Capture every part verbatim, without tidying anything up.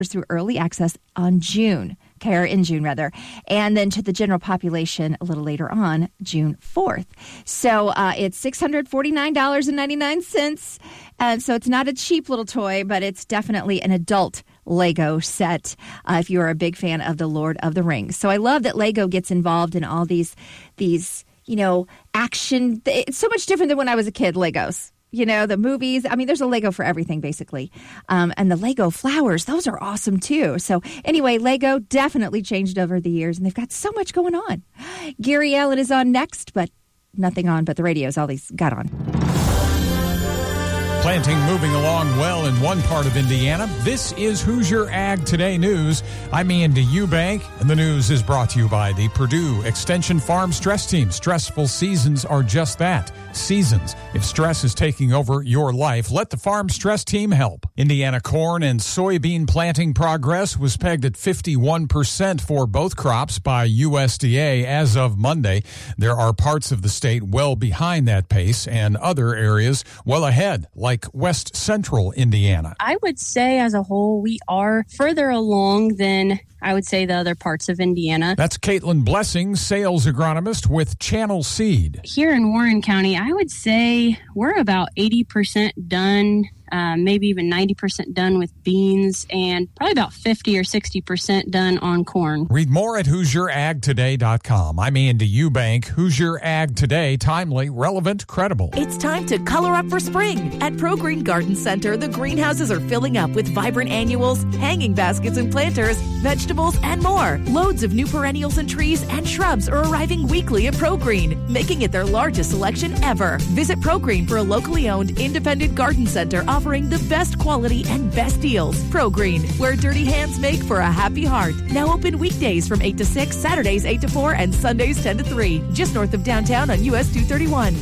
through early access on June, okay, or in June rather, and then to the general population a little later on, June fourth. So uh, it's six hundred forty-nine dollars and ninety-nine cents, and so it's not a cheap little toy, but it's definitely an adult Lego set uh, if you're a big fan of the Lord of the Rings. So I love that Lego gets involved in all these, these you know, action. It's so much different than when I was a kid, Legos. You know, the movies. I mean, there's a Lego for everything, basically. Um, and the Lego flowers, those are awesome, too. So anyway, Lego definitely changed over the years, and they've got so much going on. Gary Allen is on next, but nothing on but the radio is all he's got on. Planting moving along well in one part of Indiana. This is Hoosier Ag Today News. I'm Andy Eubank, and the news is brought to you by the Purdue Extension Farm Stress Team. Stressful seasons are just that, seasons. If stress is taking over your life, let the Farm Stress Team help. Indiana corn and soybean planting progress was pegged at fifty-one percent for both crops by U S D A as of Monday. There are parts of the state well behind that pace and other areas well ahead, like like West Central Indiana. I would say as a whole, we are further along than I would say the other parts of Indiana. That's Caitlin Blessing, sales agronomist with Channel Seed. Here in Warren County, I would say we're about eighty percent done, uh, maybe even ninety percent done with beans, and probably about fifty or sixty percent done on corn. Read more at Hoosier Ag Today dot com. I'm Andy Eubank. Hoosier Ag Today, timely, relevant, credible. It's time to color up for spring. At Pro Green Garden Center, the greenhouses are filling up with vibrant annuals, hanging baskets and planters, vegetables, and more. Loads of new perennials and trees and shrubs are arriving weekly at Pro Green, making it their largest selection ever. Visit Pro Green for a locally owned independent garden center offering the best quality and best deals. Pro Green, where dirty hands make for a happy heart. Now open weekdays from eight to six, Saturdays eight to four, and Sundays ten to three. Just north of downtown on U S two thirty-one.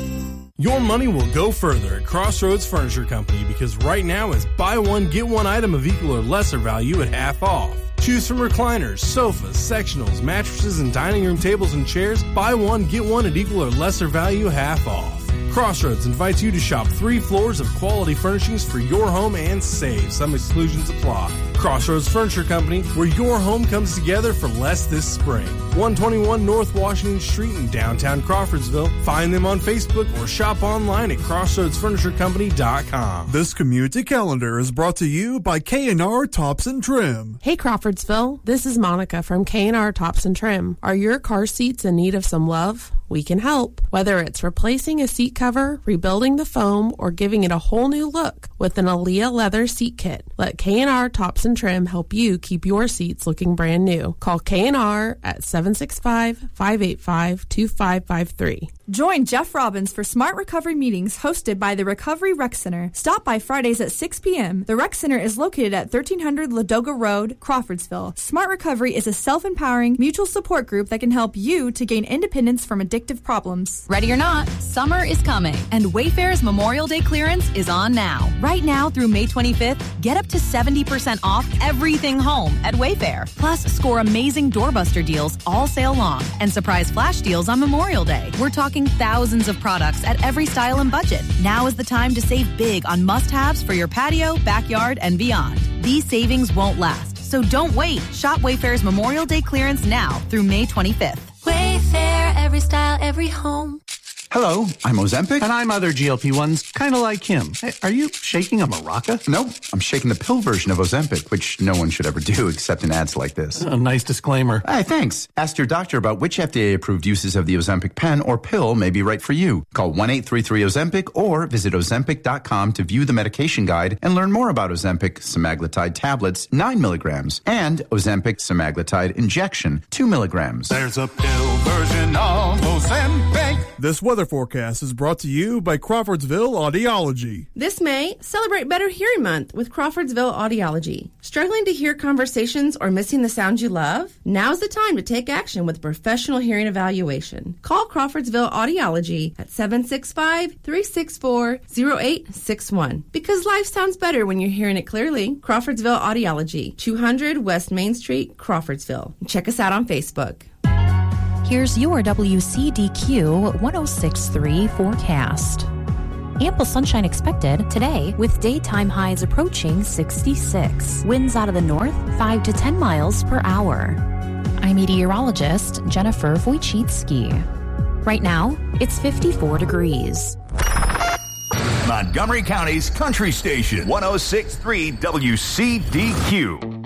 Your money will go further at Crossroads Furniture Company because right now is buy one, get one item of equal or lesser value at half off. Choose from recliners, sofas, sectionals, mattresses, and dining room tables and chairs. Buy one, get one at equal or lesser value half off. Crossroads invites you to shop three floors of quality furnishings for your home and save. Some exclusions apply. Crossroads Furniture Company, where your home comes together for less this spring. one twenty-one North Washington Street in downtown Crawfordsville. Find them on Facebook or shop online at crossroads furniture company dot com. This community calendar is brought to you by K and R Tops and Trim. Hey Crawfordsville, this is Monica from K and R Tops and Trim. Are your car seats in need of some love? We can help. Whether it's replacing a seat cover, rebuilding the foam, or giving it a whole new look with an Aaliyah leather seat kit, let K and R Tops and Trim help you keep your seats looking brand new. Call K and R at seven six five, five eight five, two five five three. Join Jeff Robbins for Smart Recovery meetings hosted by the Recovery Rec Center. Stop by Fridays at six p.m. The Rec Center is located at thirteen hundred Ladoga Road, Crawfordsville. Smart Recovery is a self-empowering mutual support group that can help you to gain independence from addictive problems. Ready or not, summer is coming, and Wayfair's Memorial Day clearance is on now. Right now through May twenty-fifth, get up to seventy percent off everything home at Wayfair. Plus, score amazing doorbuster deals all sale long and surprise flash deals on Memorial Day. We're talking thousands of products at every style and budget. Now is the time to save big on must-haves for your patio, backyard, and beyond. These savings won't last, so don't wait. Shop Wayfair's Memorial Day clearance now through May twenty-fifth. Wayfair, every style, every home. Hello, I'm Ozempic. And I'm other G L P ones, kind of like him. Hey, are you shaking a maraca? No, I'm shaking the pill version of Ozempic, which no one should ever do except in ads like this. A nice disclaimer. Hey, thanks. Ask your doctor about which F D A-approved uses of the Ozempic pen or pill may be right for you. Call one eight three three Ozempic or visit ozempic dot com to view the medication guide and learn more about Ozempic semaglutide tablets, nine milligrams, and Ozempic semaglutide injection, two milligrams. There's a pill version of Ozempic. This weather forecast is brought to you by Crawfordsville Audiology. This May, celebrate Better Hearing Month with Crawfordsville Audiology. Struggling to hear conversations or missing the sounds you love? Now's the time to take action with professional hearing evaluation. Call Crawfordsville Audiology at seven six five, three six four, zero eight six one. Because life sounds better when you're hearing it clearly. Crawfordsville Audiology, two hundred West Main Street, Crawfordsville. Check us out on Facebook. Here's your W C D Q one oh six point three forecast. Ample sunshine expected today with daytime highs approaching sixty-six. Winds out of the north, five to ten miles per hour. I'm meteorologist Jennifer Wojcicki. Right now, it's fifty-four degrees. Montgomery County's Country Station, one oh six point three W C D Q.